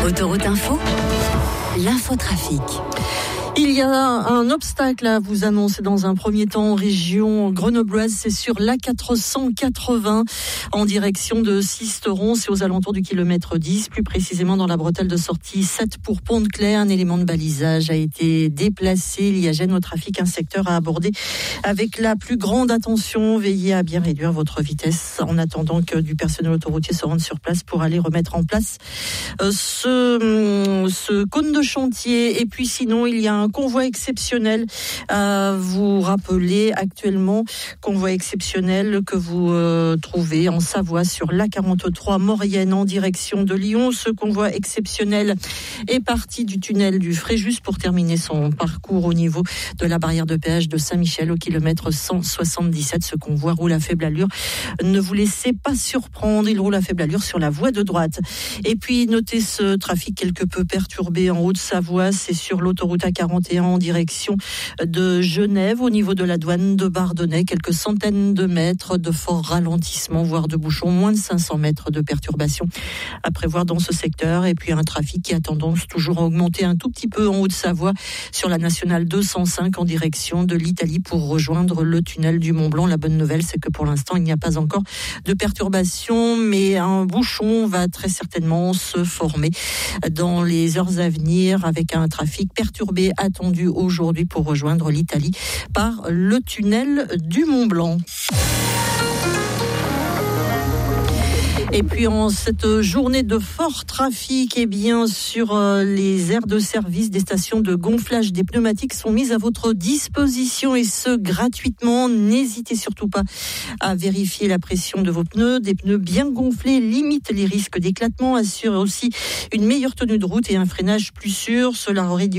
Autoroute Info, l'infotrafic. Il y a un obstacle à vous annoncer dans un premier temps en région grenobloise, c'est sur l'A480 en direction de Sisteron, c'est aux alentours du kilomètre 10, plus précisément dans la bretelle de sortie 7 pour Pont-de-Clair. Un élément de balisage a été déplacé, il y a gêne au trafic, un secteur à aborder avec la plus grande attention. Veillez à bien réduire votre vitesse en attendant que du personnel autoroutier se rende sur place pour aller remettre en place ce cône de chantier. Et puis sinon, il y a un convoi exceptionnel à vous rappeler actuellement, convoi exceptionnel que vous trouvez en Savoie sur l'A43 Maurienne en direction de Lyon. Ce convoi exceptionnel est parti du tunnel du Fréjus pour terminer son parcours au niveau de la barrière de péage de Saint-Michel au kilomètre 177. Ce convoi roule à faible allure. Ne vous laissez pas surprendre, il roule à faible allure sur la voie de droite. Et puis notez ce trafic quelque peu perturbé en Haute-Savoie, c'est sur l'autoroute A41 en direction de Genève au niveau de la douane de Bardonnay. Quelques centaines de mètres de fort ralentissement, voire de bouchons, moins de 500 mètres de perturbation à prévoir dans ce secteur. Et puis un trafic qui a tendance toujours à augmenter un tout petit peu en Haute-Savoie sur la nationale 205 en direction de l'Italie pour rejoindre le tunnel du Mont-Blanc. La bonne nouvelle, c'est que pour l'instant, il n'y a pas encore de perturbation, mais un bouchon va très certainement se former dans les heures à venir avec un trafic perturbé attendu aujourd'hui pour rejoindre l'Italie par le tunnel du Mont-Blanc. Et puis en cette journée de fort trafic, et bien sûr les aires de service des stations de gonflage des pneumatiques sont mises à votre disposition et ce gratuitement. N'hésitez surtout pas à vérifier la pression de vos pneus. Des pneus bien gonflés limitent les risques d'éclatement, assurent aussi une meilleure tenue de route et un freinage plus sûr. Cela réduit